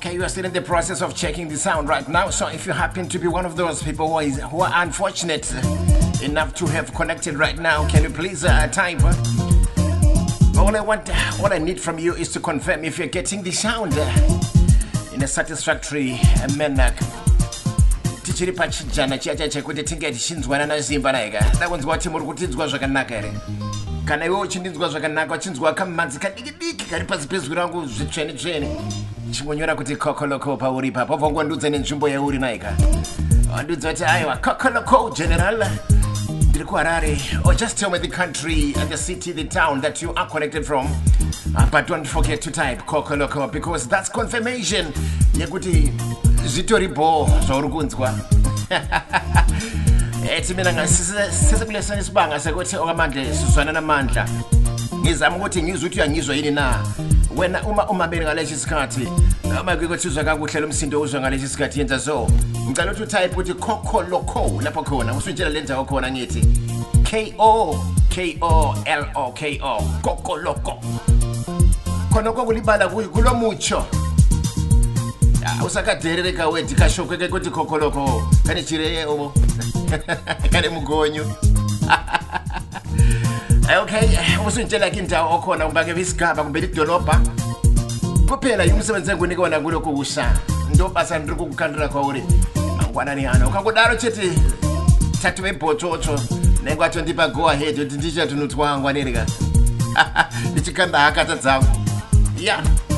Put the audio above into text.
Okay, you are still in the process of checking the sound right now. So if you happen to be one of those people who are unfortunate enough to have connected right now, can you please type? All I need from you is to confirm if you're getting the sound in a satisfactory manner. Tichiri pachijana chiacha chekuti tingeti chinzwana na zimba naika. Takunzwa kuti muri kutinzwa zvakanaka ere. Kana iwe uchinzwa zvakanaka uchinzwa kamanzi kadiki kari pasi pezwi rangu zvitsvene. Chingonyora kuti kokoloko pauri papo vongondudza nenzvimbo yauri naika. Wandudza kuti aiwa kokoloko general. Or just tell me the country and the city, the town that you are connected from. But don't forget to type Kokoloko because that's confirmation. Yakuti zitoribo zorukunzwa. Ethi mina ngasisikulesana isibanga sekuthi okamandle sizwana namandla. Ngizama ukuthi ngizwe ukuthi uyangizwa yini na. Wena uma beni ngaleso isikhathi uma ukuthi uzwa kakuhle lo msindo uzwa ngaleso isikhathi yenza so. Ngicela ukuthi type ukuthi Kokoloko lapho khona usitshela lenza khona ngithi KOKOLOKO Kokoloko. Khona kokulibala kulomucho. Usakadereka wethi kashokeke ukuthi Kokoloko kani chire obo. Kani mugonyo. Okay, usitshela indawo okhona ubake isigaba kumbe idolobha. Kuphela umsebenzi enginika wona kuloko usha. Ndo basa ndiri kukukandira kwauri. Mangwana ni hana. Ukangodaro cheti tatu webhotsotso nengwathi ndipa go ahead kuti ndicha tunotwangwa nerika. Ndichikanda hakata dzangu. Yeah.